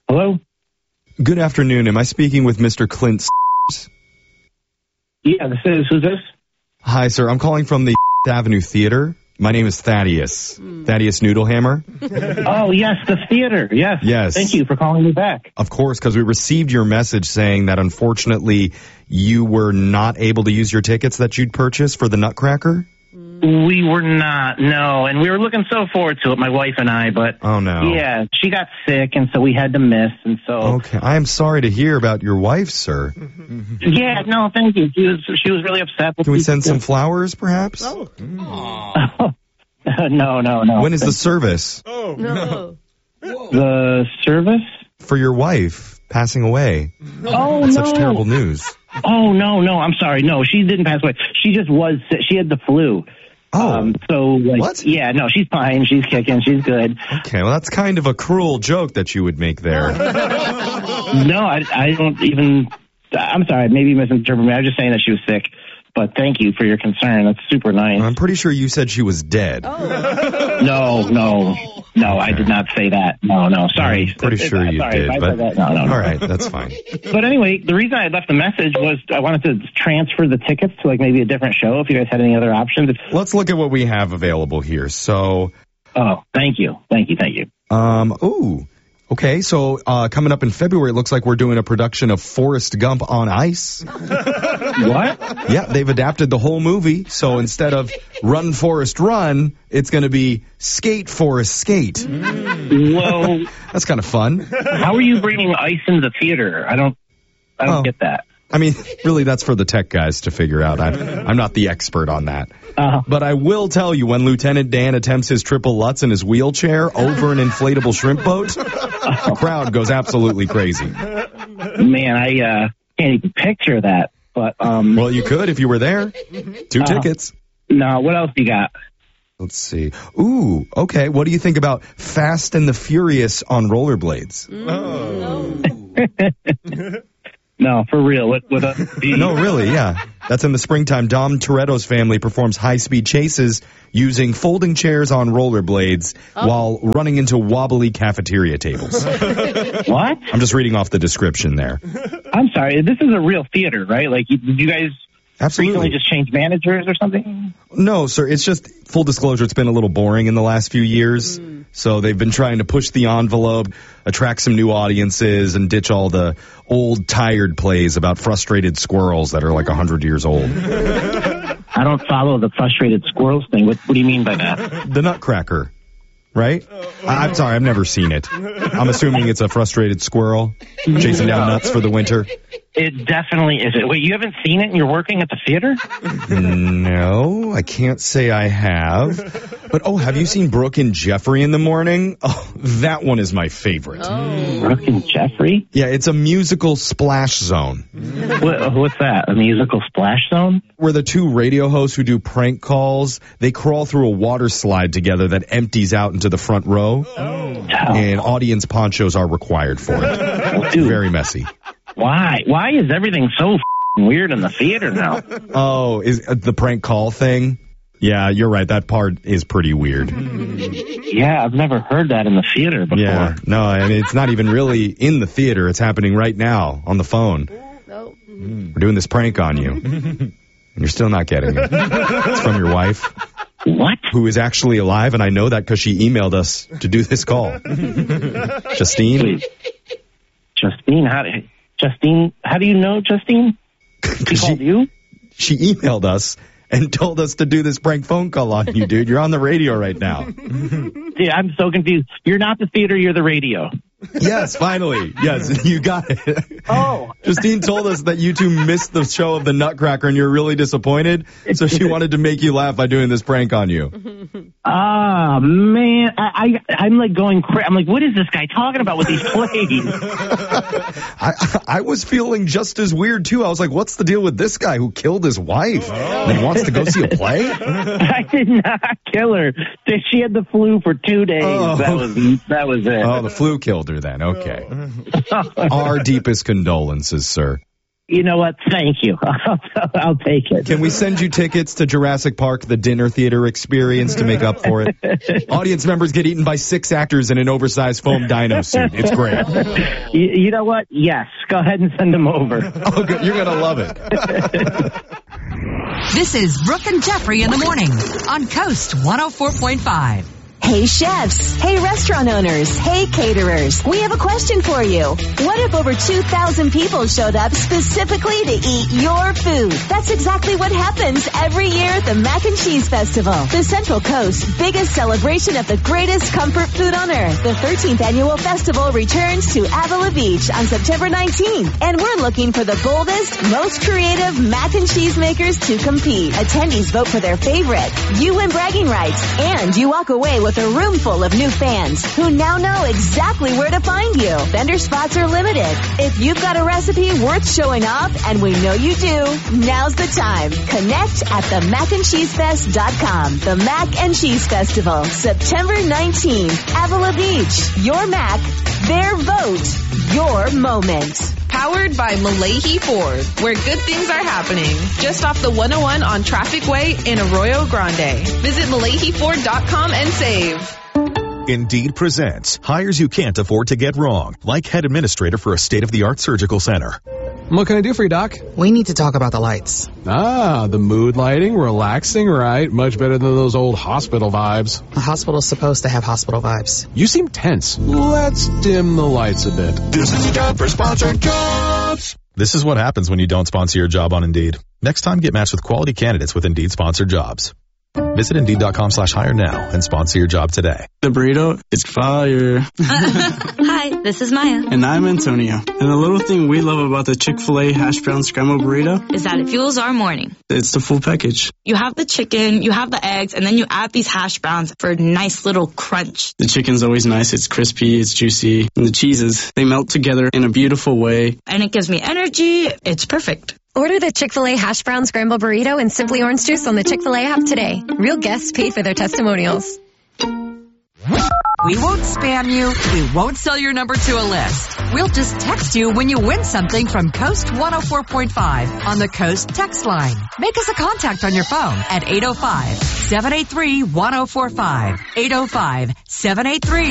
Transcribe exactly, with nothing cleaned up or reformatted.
Hello? Good afternoon. Am I speaking with Mister Clint? Yeah, this is, who's this? Hi, sir. I'm calling from the Avenue Theater. My name is Thaddeus. Mm. Thaddeus Noodlehammer. Oh, yes, the theater. Yes. Yes. Thank you for calling me back. Of course, because we received your message saying that unfortunately you were not able to use your tickets that you'd purchased for the Nutcracker. We were not, no, and we were looking so forward to it, my wife and I, but oh no, yeah, she got sick, and so we had to miss, and so okay. I am sorry to hear about your wife, sir. Yeah, no, thank you. She was she was really upset. Can we send some flowers, perhaps? Oh, no, no, no. When is the service? Oh no, the service for your wife passing away. Oh That's no, such terrible news. Oh no, no, I'm sorry. No, she didn't pass away. She just was. She had the flu. Oh, um, so like, what? Yeah, no, she's fine. She's kicking. She's good. Okay, well, that's kind of a cruel joke that you would make there. No, I, I don't even. I'm sorry. Maybe you misinterpreted me. I was just saying that she was sick. But thank you for your concern. That's super nice. I'm pretty sure you said she was dead. Oh. No, no, no. Okay. I did not say that. No, no. Sorry. I'm pretty sure you sorry, did. If I but said that. No, no, no. All right, that's fine. But anyway, the reason I left the message was I wanted to transfer the tickets to like maybe a different show. If you guys had any other options. Let's look at what we have available here. So. Oh, thank you, thank you, thank you. Um. Ooh. Okay, so uh, coming up in February, it looks like we're doing a production of Forrest Gump on Ice. What? Yeah, they've adapted the whole movie. So instead of Run, Forrest, Run, it's going to be Skate, Forrest, Skate. Mm. Well, that's kind of fun. How are you bringing ice into the theater? I don't, I don't oh. get that. I mean, really, that's for the tech guys to figure out. I'm, I'm not the expert on that. Uh-huh. But I will tell you, when Lieutenant Dan attempts his triple Lutz in his wheelchair over an inflatable shrimp boat, the crowd goes absolutely crazy. Man, I uh, can't even picture that. But um, well, you could if you were there. Two uh, tickets. No, what else do you got? Let's see. Ooh, okay. What do you think about Fast and the Furious on rollerblades? Oh. No, for real. What, what uh, no, really, yeah. That's in the springtime. Dom Toretto's family performs high-speed chases using folding chairs on rollerblades oh. while running into wobbly cafeteria tables. What? I'm just reading off the description there. I'm sorry. This is a real theater, right? Like, you, did you guys Absolutely. recently just change managers or something? No, sir. It's just, full disclosure, it's been a little boring in the last few years. Mm. So they've been trying to push the envelope, attract some new audiences, and ditch all the old, tired plays about frustrated squirrels that are like one hundred years old. I don't follow the frustrated squirrels thing. What, what do you mean by that? The Nutcracker, right? I, I'm sorry, I've never seen it. I'm assuming it's a frustrated squirrel chasing down nuts for the winter. It definitely is. Wait, you haven't seen it and you're working at the theater? No, I can't say I have. But, oh, have you seen Brooke and Jeffrey in the morning? Oh, that one is my favorite. Oh. Brooke and Jeffrey? Yeah, it's a musical splash zone. What, what's that, a musical splash zone? Where the two radio hosts who do prank calls, they crawl through a water slide together that empties out into the front row. Oh. And audience ponchos are required for it. Dude. Very messy. Why? Why is everything so weird in the theater now? Oh, is uh, the prank call thing? Yeah, you're right. That part is pretty weird. Yeah, I've never heard that in the theater before. Yeah, no, I mean, it's not even really in the theater. It's happening right now on the phone. No. We're doing this prank on you. And you're still not getting it. It's from your wife. What? Who is actually alive, and I know that because she emailed us to do this call. Justine? Wait. Justine, how do you... Justine, how do you know Justine? She called you? She emailed us and told us to do this prank phone call on you, dude. You're on the radio right now. Yeah, I'm so confused. You're not the theater, you're the radio. Yes, finally. Yes, you got it. Oh. Justine told us that you two missed the show of the Nutcracker and you're really disappointed. So she wanted to make you laugh by doing this prank on you. Ah, oh, man. I, I, I'm like going crazy. I'm like, what is this guy talking about with these plays? I, I was feeling just as weird, too. I was like, what's the deal with this guy who killed his wife oh. and wants to go see a play? I did not kill her. She had the flu for two days. Oh. That was that was it. Oh, the flu killed her then. Okay. Our deepest condolences, sir. You know what? Thank you. I'll, I'll take it. Can we send you tickets to Jurassic Park, the dinner theater experience, to make up for it? Audience members get eaten by six actors in an oversized foam dino suit. It's great. You, you know what? Yes. Go ahead and send them over. Oh, good. You're going to love it. This is Brooke and Jeffrey in the morning on Coast one oh four point five. Hey chefs, hey restaurant owners, hey caterers, we have a question for you. What if over two thousand people showed up specifically to eat your food? That's exactly what happens every year at the Mac and Cheese Festival, the Central Coast's biggest celebration of the greatest comfort food on earth. The thirteenth annual festival returns to Avila Beach on September nineteenth, and we're looking for the boldest, most creative mac and cheese makers to compete. Attendees vote for their favorite. You win bragging rights, and you walk away with a room full of new fans who now know exactly where to find you. Vendor spots are limited. If you've got a recipe worth showing off, and we know you do, now's the time. Connect at the mac and cheese fest dot com. The Mac and Cheese Festival, September nineteenth, Avila Beach. Your Mac, their vote, your moment. Powered by Malahi Ford, where good things are happening. Just off the one oh one on Traffic Way in Arroyo Grande. Visit Malahi Ford dot com and save. Indeed presents hires you can't afford to get wrong, like head administrator for a state-of-the-art surgical center. What can I do for you, Doc? We need to talk about the lights. Ah, the mood lighting, relaxing, right? Much better than those old hospital vibes. A hospital's supposed to have hospital vibes. You seem tense. Let's dim the lights a bit. This is a job for sponsored jobs. This is what happens when you don't sponsor your job on Indeed. Next time, get matched with quality candidates with Indeed sponsored jobs. Visit Indeed.com slash hire now and sponsor your job today. The burrito is fire. Hi, this is Maya. And I'm Antonio. And the little thing we love about the Chick-fil-A hash brown scrambled burrito is that it fuels our morning. It's the full package. You have the chicken, you have the eggs, and then you add these hash browns for a nice little crunch. The chicken's always nice. It's crispy, it's juicy. And the cheeses, they melt together in a beautiful way. And it gives me energy. It's perfect. Order the Chick-fil-A Hash Brown Scramble Burrito and Simply Orange Juice on the Chick-fil-A app today. Real guests paid for their testimonials. We won't spam you. We won't sell your number to a list. We'll just text you when you win something from Coast one oh four point five on the Coast text line. Make us a contact on your phone at eight oh five, seven eight three, one oh four five. eight oh five, seven eight three